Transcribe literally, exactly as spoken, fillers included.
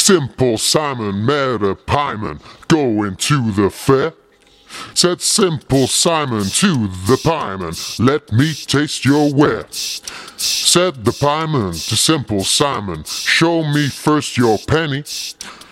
Simple Simon met a pieman going to the fair. Said Simple Simon to the pieman, let me taste your ware. Said the pieman to Simple Simon, show me first your penny.